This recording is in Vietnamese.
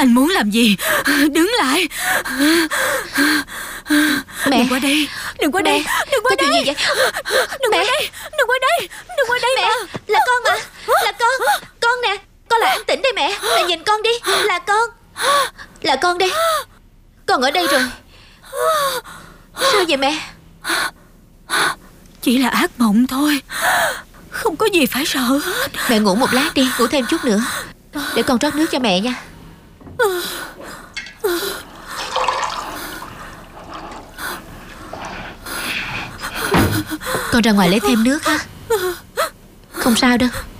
Anh muốn làm gì? Đứng lại. Mẹ, đừng qua đây. Đừng qua đây. Đừng qua có chuyện đây. gì vậy? Đừng qua đây. Đừng qua đây. Đừng qua đây. Mẹ, là con mà. Là con. Con nè. Con lại an tĩnh đây mẹ. Mẹ nhìn con đi. Là con. Là con đây. Con ở đây rồi. Sao vậy mẹ? Chỉ là ác mộng thôi, không có gì phải sợ hết. Mẹ ngủ một lát đi. Ngủ thêm chút nữa. Để con rót nước cho mẹ nha. Con ra ngoài lấy thêm nước ha. Không sao đâu.